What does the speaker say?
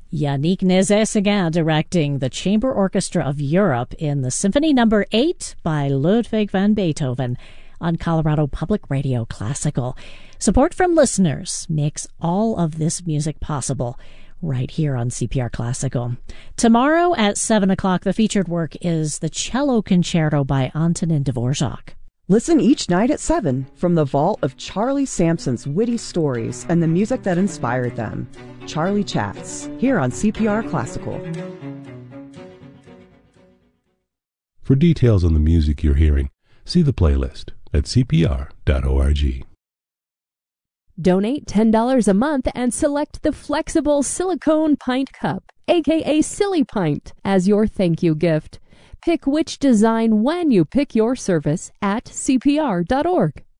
Yannick Nézet-Séguin directing the Chamber Orchestra of Europe in the Symphony No. 8 by Ludwig van Beethoven on Colorado Public Radio Classical. Support from listeners makes all of this music possible right here on CPR Classical. Tomorrow at 7 o'clock, the featured work is the Cello Concerto by Antonin Dvorak. Listen each night at 7 from the vault of Charlie Sampson's witty stories and the music that inspired them. Charlie Chats, here on CPR Classical. For details on the music you're hearing, see the playlist at cpr.org. Donate $10 a month and select the flexible silicone pint cup, aka Silly Pint, as your thank you gift. Pick which design when you pick your service at cpr.org.